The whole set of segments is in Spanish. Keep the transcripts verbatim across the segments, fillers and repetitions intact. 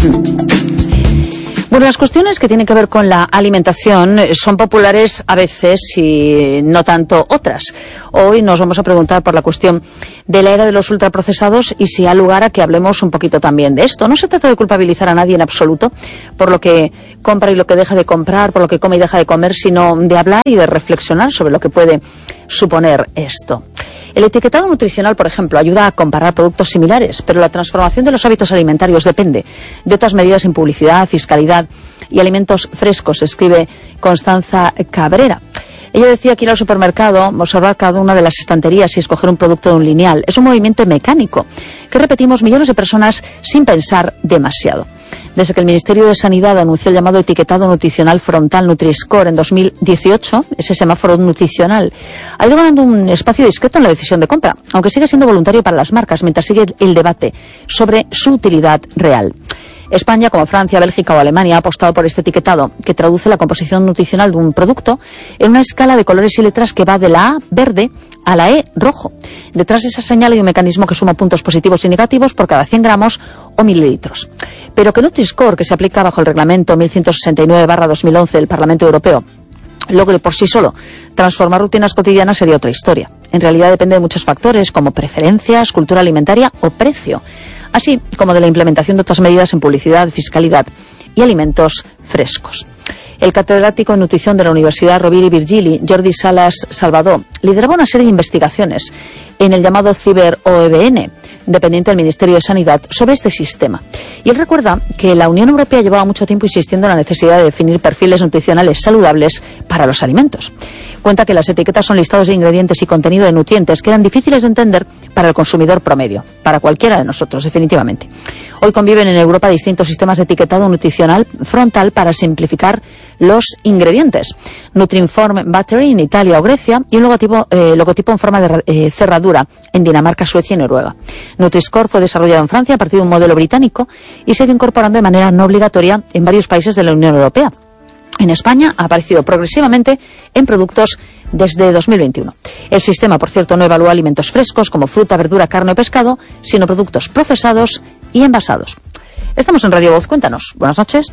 Bueno, las cuestiones que tienen que ver con la alimentación son populares a veces y no tanto otras. Hoy nos vamos a preguntar por la cuestión de la era de los ultraprocesados y si ha lugar a que hablemos un poquito también de esto. No se trata de culpabilizar a nadie en absoluto por lo que compra y lo que deja de comprar, por lo que come y deja de comer, sino de hablar y de reflexionar sobre lo que puede suponer esto. El etiquetado nutricional, por ejemplo, ayuda a comparar productos similares, pero la transformación de los hábitos alimentarios depende de otras medidas en publicidad, fiscalidad y alimentos frescos, escribe Constanza Cabrera. Ella decía que ir al supermercado, observar cada una de las estanterías y escoger un producto de un lineal es un movimiento mecánico que repetimos millones de personas sin pensar demasiado. Desde que el Ministerio de Sanidad anunció el llamado etiquetado nutricional frontal Nutri-Score en dos mil dieciocho, ese semáforo nutricional ha ido ganando un espacio discreto en la decisión de compra, aunque sigue siendo voluntario para las marcas, mientras sigue el debate sobre su utilidad real. España, como Francia, Bélgica o Alemania, ha apostado por este etiquetado, que traduce la composición nutricional de un producto en una escala de colores y letras que va de la A, verde, a la E, rojo. Detrás de esa señal hay un mecanismo que suma puntos positivos y negativos por cada cien gramos o mililitros. Pero que Nutri-Score, que se aplica bajo el reglamento mil ciento sesenta y nueve barra dos mil once del Parlamento Europeo, logre por sí solo transformar rutinas cotidianas sería otra historia. En realidad depende de muchos factores como preferencias, cultura alimentaria o precio, así como de la implementación de otras medidas en publicidad, fiscalidad y alimentos frescos. El catedrático en nutrición de la Universidad Rovira i Virgili, Jordi Salas Salvador, lideraba una serie de investigaciones en el llamado Ciber O E B N, dependiente del Ministerio de Sanidad, sobre este sistema. Y él recuerda que la Unión Europea llevaba mucho tiempo insistiendo en la necesidad de definir perfiles nutricionales saludables para los alimentos. Cuenta que las etiquetas son listados de ingredientes y contenido de nutrientes que eran difíciles de entender para el consumidor promedio, para cualquiera de nosotros, definitivamente. Hoy conviven en Europa distintos sistemas de etiquetado nutricional frontal para simplificar los ingredientes. Nutrinform Battery en Italia o Grecia y un logotipo, eh, logotipo en forma de eh, cerradura en Dinamarca, Suecia y Noruega. Nutri-Score fue desarrollado en Francia a partir de un modelo británico y se ha ido incorporando de manera no obligatoria en varios países de la Unión Europea. En España ha aparecido progresivamente en productos desde dos mil veintiuno. El sistema, por cierto, no evalúa alimentos frescos como fruta, verdura, carne o pescado, sino productos procesados y envasados. Estamos en Radio Voz, cuéntanos. Buenas noches.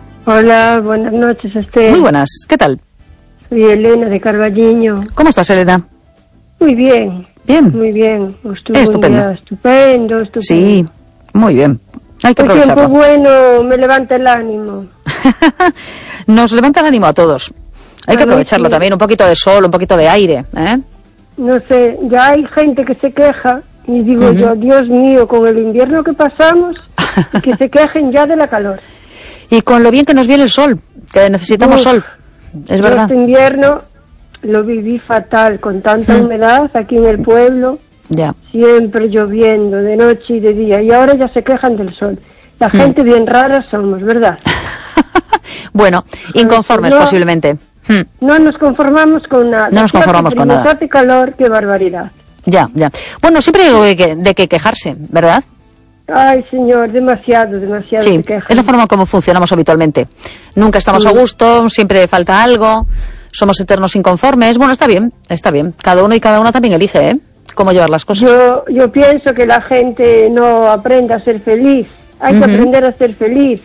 Hola, buenas noches, Esther. Muy buenas, ¿qué tal? Soy Elena de Carballiño. ¿Cómo estás, Elena? Muy bien. Bien. Muy bien. Estuvo estupendo. Un día estupendo, estupendo. Sí, muy bien. Hay que el aprovecharlo. tiempo bueno me levanta el ánimo. Nos levanta el ánimo a todos. Hay que aprovecharlo también, un poquito de sol, un poquito de aire, ¿eh? No sé, ya hay gente que se queja y digo Uh-huh. yo, Dios mío, con el invierno que pasamos, y que se quejen ya de la calor. Y con lo bien que nos viene el sol, que necesitamos Uf, sol, es yo verdad. Este invierno lo viví fatal, con tanta Mm. humedad aquí en el pueblo, Ya. siempre lloviendo de noche y de día, y ahora ya se quejan del sol. La Mm. gente bien rara somos, ¿verdad? Bueno, inconformes No. posiblemente. Hmm. No nos conformamos con nada. No nos conformamos con nada. Nos hace calor, qué barbaridad. Ya, ya. Bueno, siempre hay algo de que, de que quejarse, ¿verdad? Ay, señor, demasiado, demasiado Sí, se quejan. es la forma como funcionamos habitualmente. Nunca estamos Sí. a gusto, siempre falta algo, somos eternos inconformes. Bueno, está bien, está bien. Cada uno y cada una también elige, ¿eh? Cómo llevar las cosas. Yo, yo pienso que la gente no aprende a ser feliz. Hay Ujú. que aprender a ser feliz.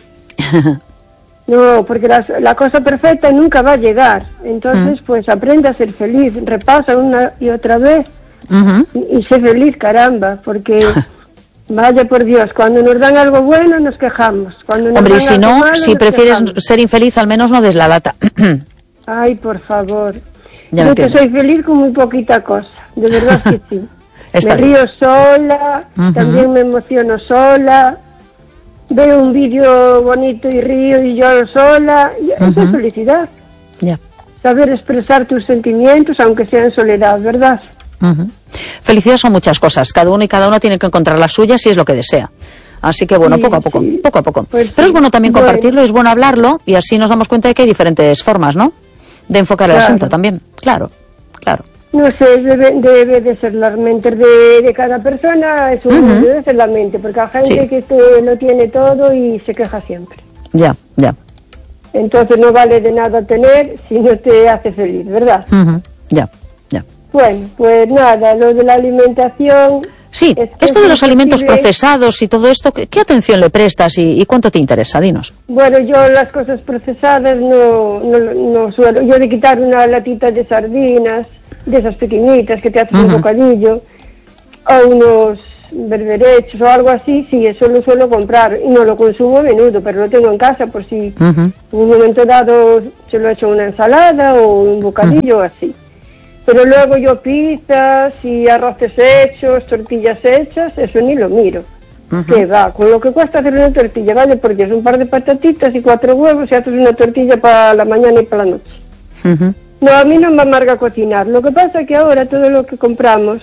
No, porque la, la cosa perfecta nunca va a llegar. Entonces, Mm. pues aprende a ser feliz. Repasa una y otra vez. Ujú. Y, y sé feliz, caramba, porque... Vaya por Dios, cuando nos dan algo bueno nos quejamos. Cuando nos Hombre, y dan si algo no, malo, si nos prefieres quejamos. ser infeliz, al menos no des la lata. Ay, por favor. Ya me Yo que entiendes. soy feliz con muy poquita cosa. De verdad que sí. Está me bien. río sola, Ujú. también me emociono sola. Veo un vídeo bonito y río y lloro sola. Y eso Ujú. es felicidad. Ya. Saber expresar tus sentimientos, aunque sea en soledad, ¿verdad? Ujú. Felicidad son muchas cosas. Cada uno y cada una tiene que encontrar la suya si es lo que desea. Así que bueno, Sí, poco a poco, sí. poco a poco. Pues Pero sí. es bueno también Bueno. compartirlo, es bueno hablarlo y así nos damos cuenta de que hay diferentes formas, ¿no? De enfocar el Claro. asunto también. Claro, claro. No sé, debe, debe de ser las mentes de, de cada persona, eso Ujú. debe de ser la mente, porque hay gente Sí. que te, lo tiene todo y se queja siempre. Ya, ya. Entonces no vale de nada tener si no te hace feliz, ¿verdad? Ujú. Ya, ya. Bueno, pues nada, lo de la alimentación, Sí, es que esto de los alimentos imposible... procesados y todo esto, ¿qué, qué atención le prestas y, y cuánto te interesa? Dinos. Bueno, yo las cosas procesadas no, no, no suelo. Yo de quitar una latita de sardinas, de esas pequeñitas que te hacen uh-huh. un bocadillo, o unos berberechos o algo así, sí, eso lo suelo comprar. Y no lo consumo a menudo, pero lo tengo en casa por si uh-huh. en un momento dado se lo he hecho una ensalada o un bocadillo uh-huh. así. Pero luego yo pizzas y arroces hechos, tortillas hechas, eso ni lo miro. Uh-huh. Que va, con lo que cuesta hacer una tortilla, ¿vale? Porque es un par de patatitas y cuatro huevos y haces una tortilla para la mañana y para la noche. Uh-huh. No, a mí no me amarga cocinar. Lo que pasa es que ahora todo lo que compramos,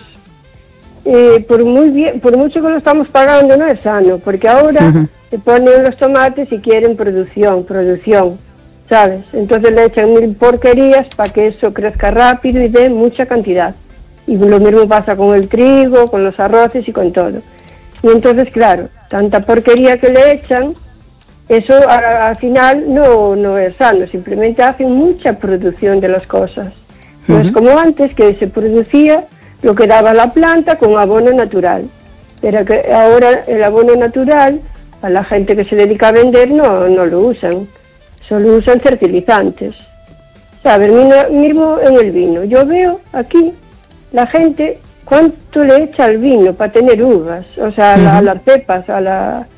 eh, por muy bien, por mucho que lo estamos pagando, no es sano. Porque ahora uh-huh. se ponen los tomates y quieren producción, producción. ¿Sabes? Entonces le echan mil porquerías para que eso crezca rápido y dé mucha cantidad. Y lo mismo pasa con el trigo, con los arroces y con todo. Y entonces, claro, tanta porquería que le echan, eso a, al final no, no es sano, simplemente hacen mucha producción de las cosas. No uh-huh. es como antes, que se producía lo que daba la planta con abono natural. Pero que ahora el abono natural, a la gente que se dedica a vender, no, no lo usan. Solo usan fertilizantes. ¿Sabes? Mismo en el vino. Yo veo aquí la gente cuánto le echa al vino para tener uvas. O sea, a, la, a las pepas, a la...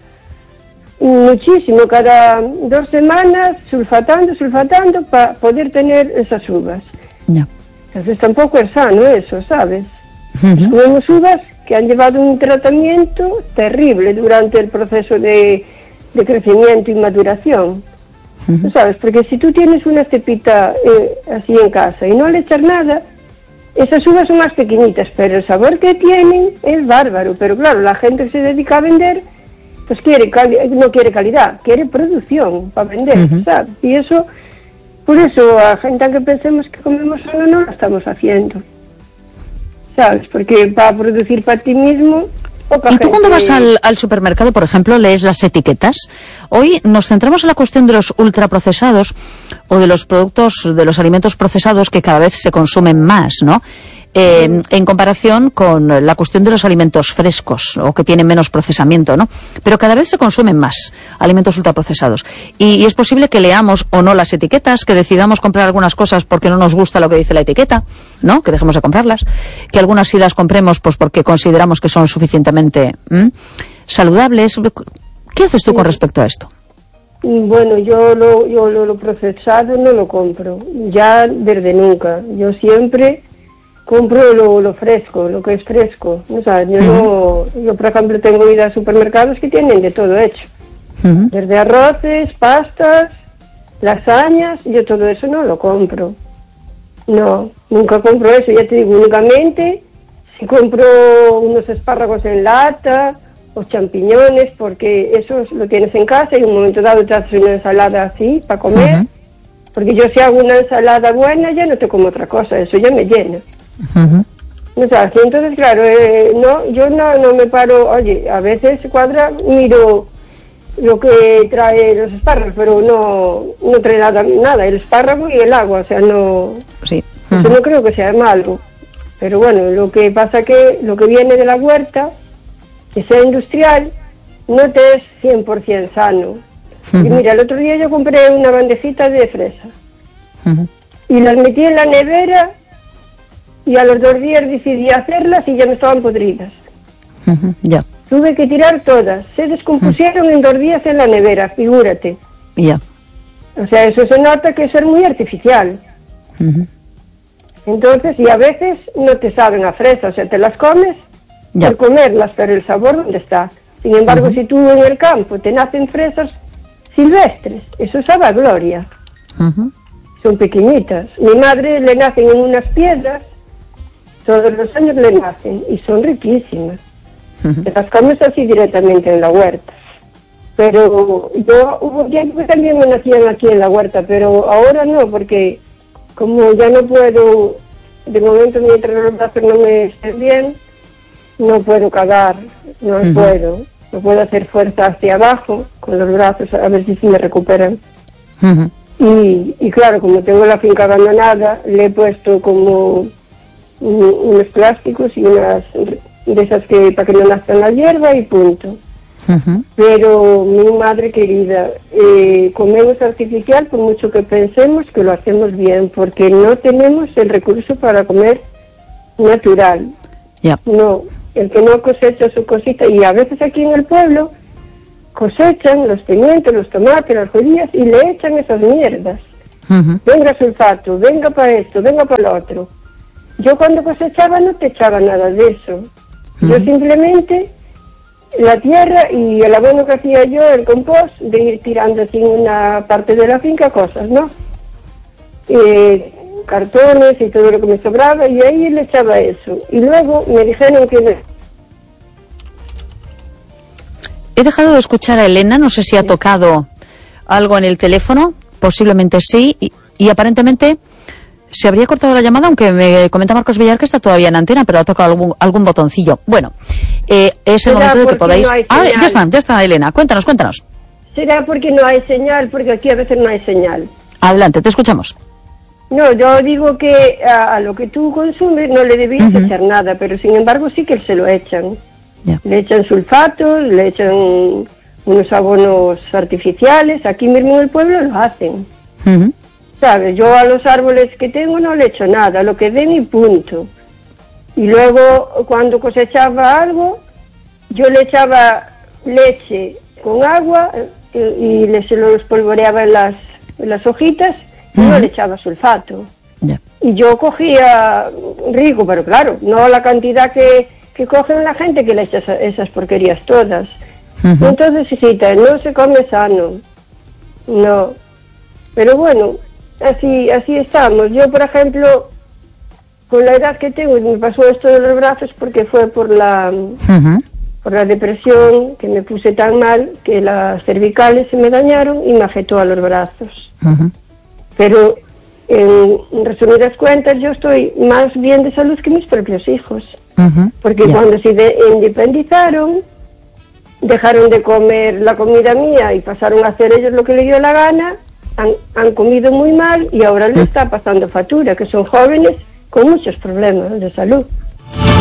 muchísimo. Cada dos semanas sulfatando, sulfatando para poder tener esas uvas. No. Entonces tampoco es sano eso, ¿sabes? Uh-huh. Tenemos uvas que han llevado un tratamiento terrible durante el proceso de, de crecimiento y maduración. Uh-huh. ¿Sabes? Porque si tú tienes una cepita eh, así en casa y no le echas nada, esas uvas son más pequeñitas, pero el sabor que tienen es bárbaro. Pero claro, la gente que se dedica a vender, pues quiere cali- no quiere calidad, quiere producción para vender, uh-huh. ¿sabes? Y eso, por eso a gente que pensemos que comemos sano no lo estamos haciendo, ¿sabes? Porque para producir para ti mismo... ¿Y tú cuando vas al, al supermercado, por ejemplo, lees las etiquetas? Hoy nos centramos en la cuestión de los ultraprocesados o de los productos, de los alimentos procesados que cada vez se consumen más, ¿no? Eh, en comparación con la cuestión de los alimentos frescos o que tienen menos procesamiento, ¿no? Pero cada vez se consumen más alimentos ultraprocesados. Y, y es posible que leamos o no las etiquetas, que decidamos comprar algunas cosas porque no nos gusta lo que dice la etiqueta, ¿no? Que dejemos de comprarlas. Que algunas sí las compremos pues porque consideramos que son suficientemente ¿m? saludables. ¿Qué haces tú con respecto a esto? Bueno, yo lo, yo lo, lo procesado no lo compro, ya desde nunca. Yo siempre compro lo, lo fresco, lo que es fresco. O sea, yo uh-huh. no, yo por ejemplo tengo ido a supermercados que tienen de todo hecho. Uh-huh. Desde arroces, pastas, lasañas, yo todo eso no lo compro. No, nunca compro eso, ya te digo, únicamente si compro unos espárragos en lata o champiñones, porque eso lo tienes en casa y en un momento dado te haces una ensalada así para comer. Uh-huh. Porque yo si hago una ensalada buena ya no te como otra cosa, eso ya me llena. Uh-huh. O sea, que entonces claro, eh, no, yo no, no me paro, oye, a veces cuadra, miro lo que trae los espárragos, pero no, no trae nada, nada, el espárrago y el agua, o sea, no, sí. Uh-huh. Eso no creo que sea malo, pero bueno, lo que pasa que lo que viene de la huerta, que sea industrial, no te es cien por ciento sano. Uh-huh. Y mira, el otro día yo compré una bandejita de fresa uh-huh. y las metí en la nevera y a los dos días decidí hacerlas y ya me estaban podridas. Uh-huh. Ya. Tuve que tirar todas, se descompusieron uh-huh. en dos días en la nevera, figúrate. Ya. O sea, eso se nota que eso es muy artificial. Uh-huh. Entonces, y a veces no te saben a fresa, o sea, te las comes ya. por comerlas, pero el sabor ¿dónde está? Sin embargo, uh-huh. si tú en el campo te nacen fresas silvestres, eso sabe a gloria. Uh-huh. Son pequeñitas. Mi madre le nacen en unas piedras, todos los años le nacen, y son riquísimas. Uh-huh. Te las comes así directamente en la huerta. Pero yo hubo tiempo que también me nacían aquí en la huerta, pero ahora no, porque como ya no puedo, de momento mientras los brazos no me estén bien, no puedo cavar, no uh-huh. puedo, no puedo hacer fuerza hacia abajo con los brazos, a ver si se me recuperan. Uh-huh. Y, y claro, como tengo la finca abandonada, le he puesto como un, unos plásticos y unas de esas que para que no nazcan la hierba y punto. Uh-huh. Pero mi madre querida, eh, comemos artificial por mucho que pensemos que lo hacemos bien, porque no tenemos el recurso para comer natural. Yeah. No, el que no cosecha su cosita, y a veces aquí en el pueblo cosechan los pimientos, los tomates, las judías y le echan esas mierdas. Uh-huh. Venga sulfato, venga para esto, venga para lo otro. Yo cuando cosechaba no te echaba nada de eso. Uh-huh. Yo simplemente la tierra y el abono que hacía yo, el compost, de ir tirando así en una parte de la finca cosas, ¿no? Eh, cartones y todo lo que me sobraba, y ahí le echaba eso. Y luego me dijeron que... He dejado de escuchar a Elena, no sé si ha tocado algo en el teléfono, posiblemente sí, y, y aparentemente se habría cortado la llamada, aunque me comenta Marcos Villar que está todavía en antena, pero ha tocado algún, algún botoncillo. Bueno, eh, es el momento de que podáis... No ah, ya está, ya está, Elena, cuéntanos, cuéntanos. Será porque no hay señal, porque aquí a veces no hay señal. Adelante, te escuchamos. No, yo digo que a, a lo que tú consumes no le debías Uh-huh. echar nada, pero sin embargo sí que se lo echan. Yeah. Le echan sulfatos, le echan unos abonos artificiales, aquí mismo en el pueblo lo hacen. Uh-huh. ¿Sabes? Yo a los árboles que tengo no le echo nada, lo que den y punto. Y luego cuando cosechaba algo, yo le echaba leche con agua y, y le se lo espolvoreaba en las, en las hojitas y Uh-huh. no le echaba sulfato. Yeah. Y yo cogía rico, pero claro, no la cantidad que, que cogen la gente que le echa esa, esas porquerías todas. Uh-huh. Entonces, hijita, no se come sano. No. Pero bueno, así así estamos. Yo, por ejemplo, con la edad que tengo, me pasó esto de los brazos porque fue por la Uh-huh. por la depresión, que me puse tan mal que las cervicales se me dañaron y me afectó a los brazos. Uh-huh. Pero en resumidas cuentas yo estoy más bien de salud que mis propios hijos. Uh-huh. Porque Yeah. cuando se de- independizaron, dejaron de comer la comida mía y pasaron a hacer ellos lo que les dio la gana, han, han comido muy mal y ahora les está pasando factura, que son jóvenes con muchos problemas de salud.